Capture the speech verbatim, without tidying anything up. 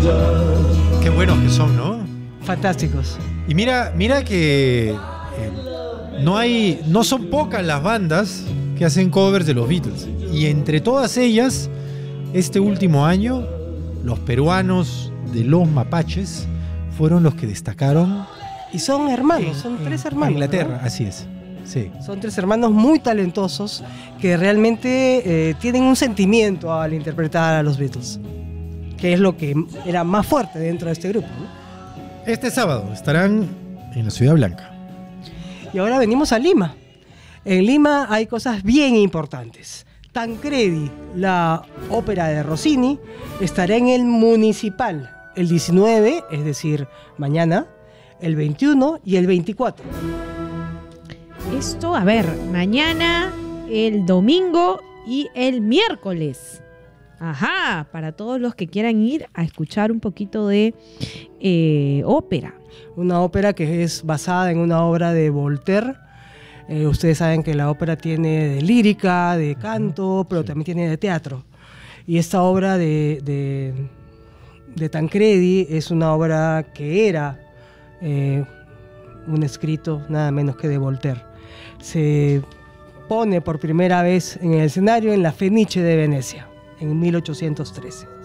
Qué buenos que son, ¿no? Fantásticos. Y mira, mira que eh, no hay, no son pocas las bandas que hacen covers de los Beatles. Y entre todas ellas, este último año, los peruanos de Los Mapaches fueron los que destacaron. Y son hermanos, en, son en, tres hermanos. En Inglaterra, ¿no? Así es. Sí. Son tres hermanos muy talentosos que realmente eh, tienen un sentimiento al interpretar a los Beatles, que es lo que era más fuerte dentro de este grupo, ¿no? Este sábado estarán en la Ciudad Blanca. Y ahora venimos a Lima. En Lima hay cosas bien importantes. Tancredi, la ópera de Rossini, estará en el Municipal el diecinueve, es decir, mañana, el veintiuno y el veinticuatro. Esto, a ver, mañana, el domingo y el miércoles. Ajá, para todos los que quieran ir a escuchar un poquito de eh, ópera. Una ópera que es basada en una obra de Voltaire. Eh, ustedes saben que la ópera tiene de lírica, de canto, pero también tiene de teatro. Y esta obra de, de, de Tancredi es una obra que era eh, un escrito nada menos que de Voltaire. Se pone por primera vez en el escenario en la Fenice de Venecia, en mil ochocientos trece.